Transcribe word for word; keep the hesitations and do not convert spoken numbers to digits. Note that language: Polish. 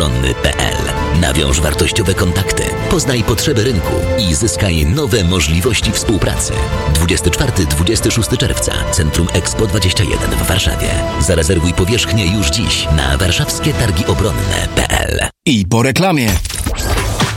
obronny kropka p l. Nawiąż wartościowe kontakty, poznaj potrzeby rynku i zyskaj nowe możliwości współpracy. dwudziestego czwartego do dwudziestego szóstego czerwca Centrum Expo dwadzieścia jeden w Warszawie. Zarezerwuj powierzchnię już dziś na warszawskie targi obronne kropka p l. I po reklamie.